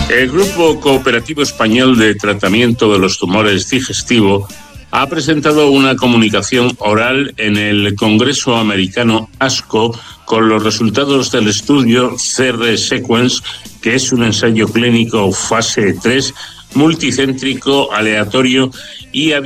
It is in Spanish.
El Grupo Cooperativo Español de Tratamiento de los Tumores Digestivos ha presentado una comunicación oral en el Congreso Americano ASCO con los resultados del estudio CR-Sequence, que es un ensayo clínico fase 3 multicéntrico, aleatorio y